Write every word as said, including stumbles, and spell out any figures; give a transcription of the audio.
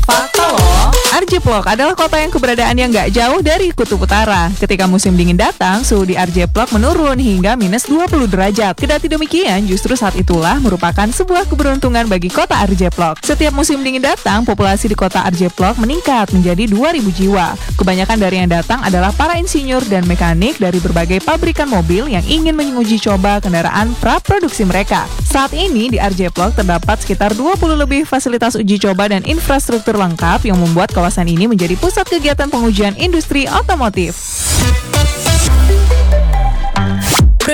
Fakta loh. Arjeplog adalah kota yang keberadaannya nggak jauh dari kutub utara. Ketika musim dingin datang, suhu di Arjeplog menurun hingga minus dua puluh derajat. Kendati demikian, justru saat itulah merupakan sebuah keberuntungan bagi kota Arjeplog. Setiap musim dingin datang, populasi di kota Arjeplog meningkat menjadi dua ribu jiwa. Kebanyakan dari yang datang adalah para insinyur dan mekanik dari berbagai pabrikan mobil yang ingin menguji coba kendaraan praproduksi mereka. Saat ini di Arjeplog terdapat sekitar dua puluh lebih fasilitas uji coba dan infrastruktur lengkap yang membuat kawasan ini menjadi pusat kegiatan pengujian industri otomotif.